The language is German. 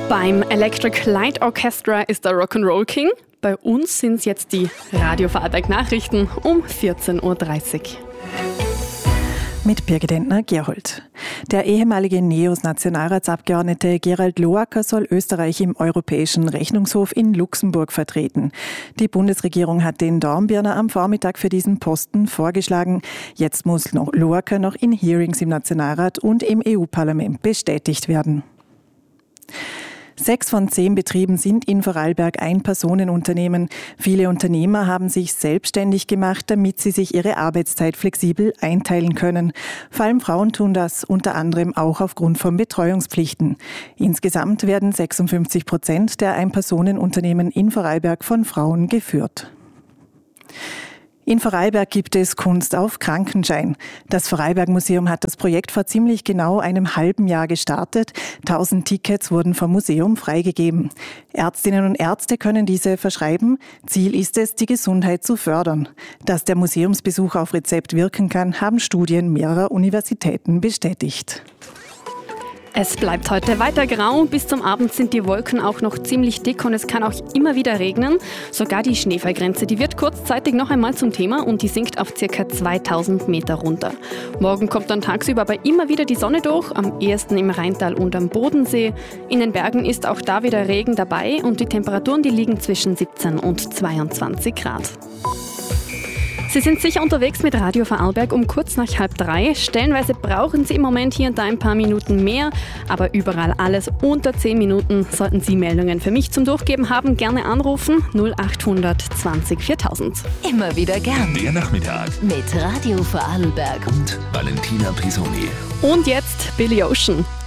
Beim Electric Light Orchestra ist der Rock'n'Roll King. Bei uns sind es jetzt die Radio Vorarlberg Nachrichten um 14.30 Uhr. Mit Birgit Entner-Gerhold. Der ehemalige NEOS-Nationalratsabgeordnete Gerald Loacker soll Österreich im Europäischen Rechnungshof in Luxemburg vertreten. Die Bundesregierung hat den Dornbirner am Vormittag für diesen Posten vorgeschlagen. Jetzt muss Loacker noch in Hearings im Nationalrat und im EU-Parlament bestätigt werden. 6 von 10 Betrieben sind in Vorarlberg Ein-Personen-Unternehmen. Viele Unternehmer haben sich selbstständig gemacht, damit sie sich ihre Arbeitszeit flexibel einteilen können. Vor allem Frauen tun das, unter anderem auch aufgrund von Betreuungspflichten. Insgesamt werden 56% der Ein-Personen-Unternehmen in Vorarlberg von Frauen geführt. In Vorarlberg gibt es Kunst auf Krankenschein. Das Vorarlberg-Museum hat das Projekt vor ziemlich genau einem halben Jahr gestartet. 1000 Tickets wurden vom Museum freigegeben. Ärztinnen und Ärzte können diese verschreiben. Ziel ist es, die Gesundheit zu fördern. Dass der Museumsbesuch auf Rezept wirken kann, haben Studien mehrerer Universitäten bestätigt. Es bleibt heute weiter grau. Bis zum Abend sind die Wolken auch noch ziemlich dick und es kann auch immer wieder regnen. Sogar die Schneefallgrenze, die wird kurzzeitig noch einmal zum Thema und die sinkt auf ca. 2000 Meter runter. Morgen kommt dann tagsüber aber immer wieder die Sonne durch, am ehesten im Rheintal und am Bodensee. In den Bergen ist auch da wieder Regen dabei und die Temperaturen, die liegen zwischen 17 und 22 Grad. Sie sind sicher unterwegs mit Radio Vorarlberg um kurz nach 2:30. Stellenweise brauchen Sie im Moment hier und da ein paar Minuten mehr, aber überall alles unter 10 Minuten. Sollten Sie Meldungen für mich zum Durchgeben haben, gerne anrufen 0800 20 4000. Immer wieder gern. Der Nachmittag Mit Radio Vorarlberg und Valentina Pisoni. Und jetzt Billy Ocean.